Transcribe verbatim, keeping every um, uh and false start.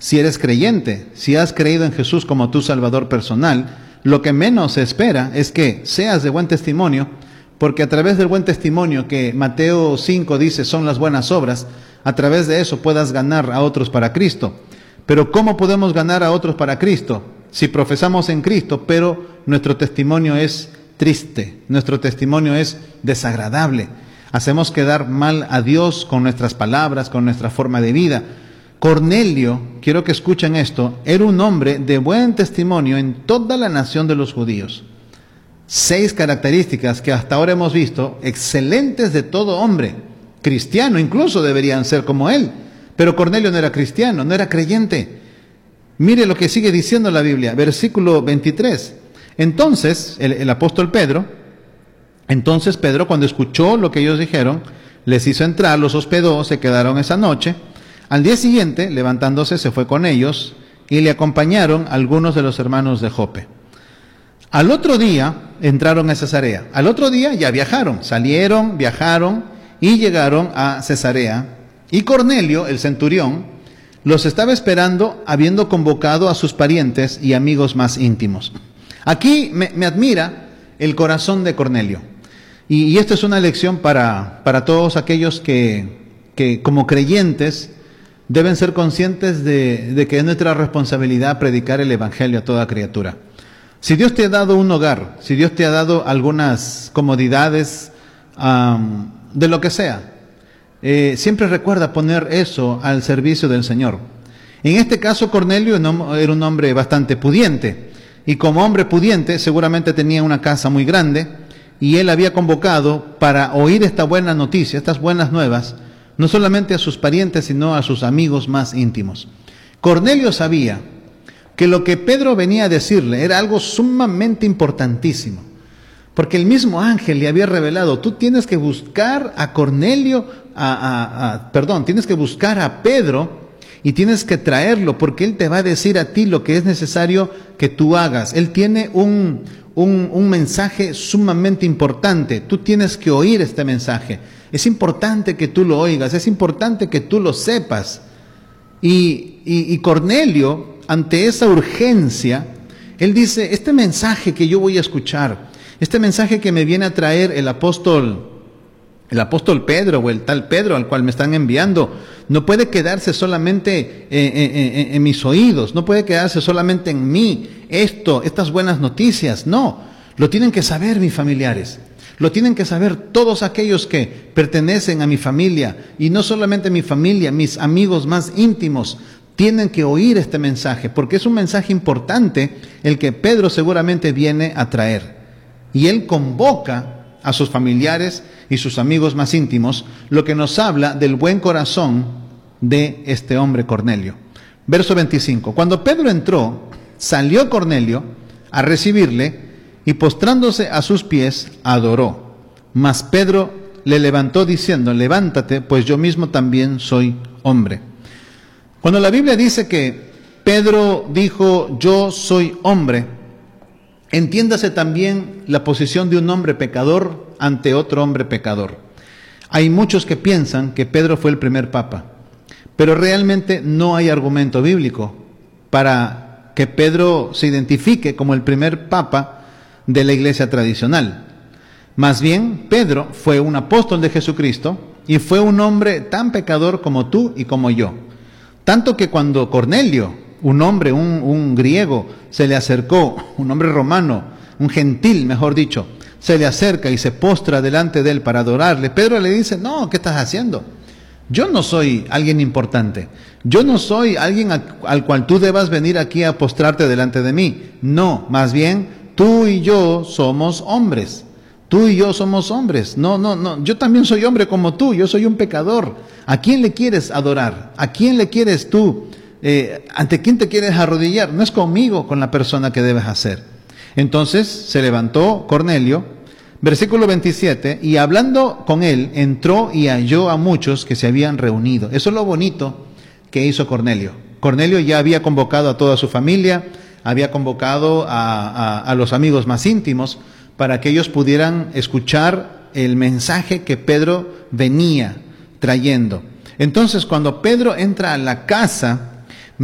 si eres creyente, si has creído en Jesús como tu Salvador personal, lo que menos se espera es que seas de buen testimonio, porque a través del buen testimonio que Mateo cinco dice son las buenas obras, a través de eso puedas ganar a otros para Cristo. Pero ¿cómo podemos ganar a otros para Cristo? Si profesamos en Cristo, pero nuestro testimonio es triste, nuestro testimonio es desagradable. Hacemos quedar mal a Dios con nuestras palabras, con nuestra forma de vida. Cornelio, quiero que escuchen esto, era un hombre de buen testimonio en toda la nación de los judíos. Seis características que hasta ahora hemos visto, excelentes de todo hombre, cristiano incluso deberían ser como él. Pero Cornelio no era cristiano, no era creyente. Mire lo que sigue diciendo la Biblia, versículo veintitrés. Entonces, el, el apóstol Pedro, entonces Pedro cuando escuchó lo que ellos dijeron, les hizo entrar, los hospedó, se quedaron esa noche. Al día siguiente, levantándose, se fue con ellos y le acompañaron algunos de los hermanos de Jope. Al otro día entraron a Cesarea. Al otro día ya viajaron, salieron, viajaron y llegaron a Cesarea. Y Cornelio, el centurión, los estaba esperando, habiendo convocado a sus parientes y amigos más íntimos. Aquí me, me admira el corazón de Cornelio. Y, y esta es una lección para, para todos aquellos que, que como creyentes deben ser conscientes de, de que es nuestra responsabilidad predicar el evangelio a toda criatura. Si Dios te ha dado un hogar, si Dios te ha dado algunas comodidades, um, de lo que sea, eh, siempre recuerda poner eso al servicio del Señor. En este caso Cornelio no, era un hombre bastante pudiente, y como hombre pudiente seguramente tenía una casa muy grande, y él había convocado para oír esta buena noticia, estas buenas nuevas, no solamente a sus parientes, sino a sus amigos más íntimos. Cornelio sabía que lo que Pedro venía a decirle era algo sumamente importantísimo, porque el mismo ángel le había revelado, tú tienes que buscar a Cornelio, a, a, a, perdón, tienes que buscar a Pedro y tienes que traerlo, porque él te va a decir a ti lo que es necesario que tú hagas. Él tiene un, un, un mensaje sumamente importante, tú tienes que oír este mensaje. Es importante que tú lo oigas, es importante que tú lo sepas. Y, y, y Cornelio, ante esa urgencia, él dice, este mensaje que yo voy a escuchar, este mensaje que me viene a traer el apóstol, el apóstol Pedro o el tal Pedro al cual me están enviando, no puede quedarse solamente en, en, en, en mis oídos, no puede quedarse solamente en mí, esto, estas buenas noticias, no, lo tienen que saber mis familiares. Lo tienen que saber todos aquellos que pertenecen a mi familia, y no solamente mi familia, mis amigos más íntimos, tienen que oír este mensaje, porque es un mensaje importante el que Pedro seguramente viene a traer. Y él convoca a sus familiares y sus amigos más íntimos, lo que nos habla del buen corazón de este hombre Cornelio. Verso veinticinco. Cuando Pedro entró, salió Cornelio a recibirle, y postrándose a sus pies, adoró. Mas Pedro le levantó diciendo, levántate, pues yo mismo también soy hombre. Cuando la Biblia dice que Pedro dijo, yo soy hombre, entiéndase también la posición de un hombre pecador ante otro hombre pecador. Hay muchos que piensan que Pedro fue el primer papa, pero realmente no hay argumento bíblico para que Pedro se identifique como el primer papa de la iglesia tradicional. Más bien, Pedro fue un apóstol de Jesucristo y fue un hombre tan pecador como tú y como yo. Tanto que cuando Cornelio, un hombre, un, un griego, se le acercó, un hombre romano, un gentil, mejor dicho, se le acerca y se postra delante de él para adorarle, Pedro le dice, no, ¿qué estás haciendo? Yo no soy alguien importante. Yo no soy alguien al, al cual tú debas venir aquí a postrarte delante de mí. No, más bien, tú y yo somos hombres. Tú y yo somos hombres. No, no, no. Yo también soy hombre como tú. Yo soy un pecador. ¿A quién le quieres adorar? ¿A quién le quieres tú? Eh, ¿Ante quién te quieres arrodillar? No es conmigo, con la persona que debes hacer. Entonces se levantó Cornelio, versículo veintisiete, y hablando con él, entró y halló a muchos que se habían reunido. Eso es lo bonito que hizo Cornelio. Cornelio ya había convocado a toda su familia, había convocado a, a, a los amigos más íntimos para que ellos pudieran escuchar el mensaje que Pedro venía trayendo. Entonces, cuando Pedro entra a la casa